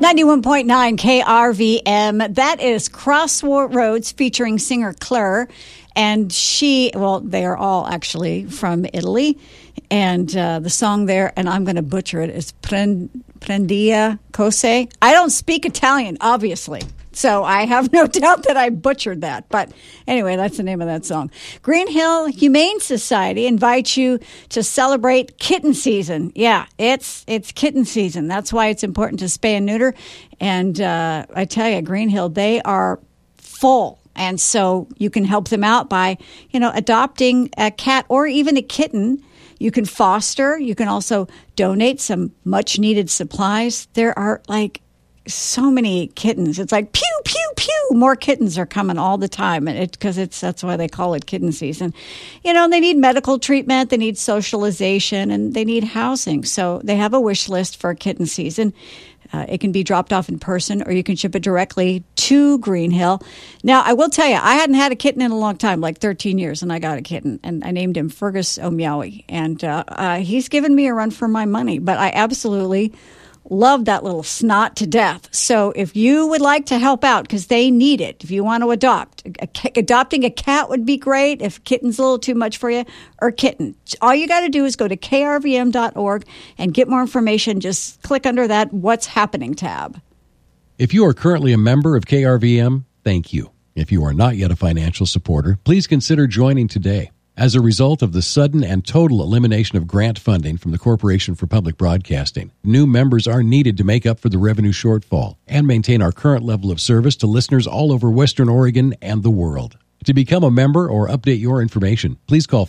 91.9 KRVM. That is Crossroads featuring singer Claire. And they are all actually from Italy. And the song there, and I'm going to butcher it, is Prendia Cose. I don't speak Italian, obviously. So I have no doubt that I butchered that. But anyway, that's the name of that song. Green Hill Humane Society invites you to celebrate kitten season. Yeah, it's kitten season. That's why it's important to spay and neuter. And I tell you, Green Hill, they are full. And so you can help them out by, adopting a cat or even a kitten. You can foster. You can also donate some much needed supplies. There are so many kittens. It's like pew, pew, pew. More kittens are coming all the time. And that's why they call it kitten season. They need medical treatment. They need socialization and they need housing. So they have a wish list for kitten season. It can be dropped off in person or you can ship it directly to Green Hill. Now, I will tell you, I hadn't had a kitten in a long time, like 13 years, and I got a kitten. And I named him Fergus O'Meowie. And he's given me a run for my money. But I absolutely love that little snot to death. So if you would like to help out, because they need it, if you want to adopt, adopting a cat would be great. If kitten's a little too much for you, or kitten. All you got to do is go to krvm.org and get more information. Just click under that What's Happening tab. If you are currently a member of KRVM, thank you. If you are not yet a financial supporter, please consider joining today. As a result of the sudden and total elimination of grant funding from the Corporation for Public Broadcasting, new members are needed to make up for the revenue shortfall and maintain our current level of service to listeners all over Western Oregon and the world. To become a member or update your information, please call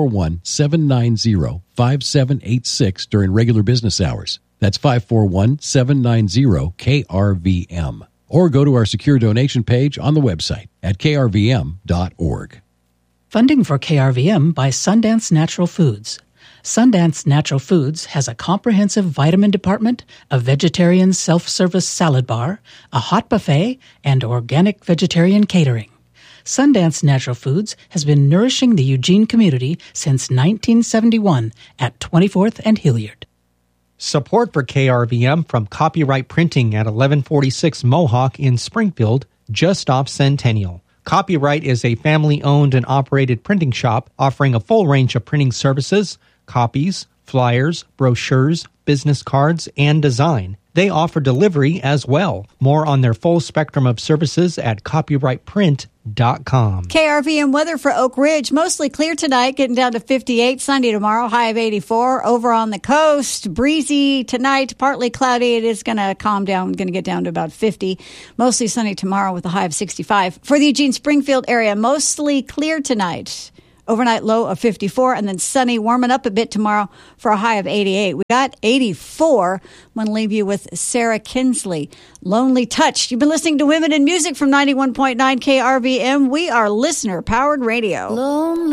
541-790-5786 during regular business hours. That's 541-790-KRVM. Or go to our secure donation page on the website at krvm.org. Funding for KRVM by Sundance Natural Foods. Sundance Natural Foods has a comprehensive vitamin department, a vegetarian self-service salad bar, a hot buffet, and organic vegetarian catering. Sundance Natural Foods has been nourishing the Eugene community since 1971 at 24th and Hilliard. Support for KRVM from Copyright Printing at 1146 Mohawk in Springfield, just off Centennial. Copyright is a family-owned and operated printing shop offering a full range of printing services, copies, flyers, brochures, business cards, and design. They offer delivery as well. More on their full spectrum of services at copyrightprint.com. KRVM weather for Oak Ridge. Mostly clear tonight, getting down to 58. Sunday tomorrow, high of 84. Over on the coast, breezy tonight, partly cloudy. It is going to calm down, going to get down to about 50. Mostly sunny tomorrow with a high of 65. For the Eugene-Springfield area, mostly clear tonight. Overnight low of 54, and then sunny, warming up a bit tomorrow for a high of 88. We got 84. I'm going to leave you with Sarah Kinsley, Lonely Touch. You've been listening to Women in Music from 91.9 KRVM. We are listener-powered radio. Lonely.